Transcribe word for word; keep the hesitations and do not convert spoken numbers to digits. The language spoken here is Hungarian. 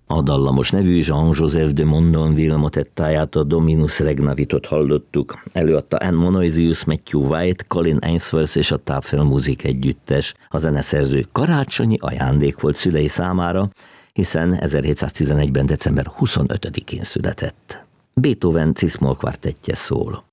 A dallamos nevű Jean-Joseph de Mondonville motettáját, a Dominus Regnavitot hallottuk. Előadta Anne Monoisius, Matthew White, Colin Ainsworth és a Tafelmusik együttes. A zeneszerző karácsonyi ajándék volt szülei számára, hiszen ezerhétszáztizenegyben december huszonötödikén született. Beethoven Cis-moll kvartettje szól.